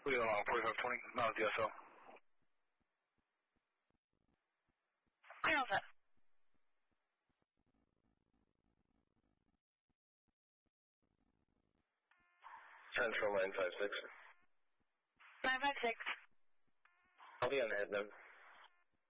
Leo 4520, not DSL. Clear all set. Central 956. 956. I'll be on the head node.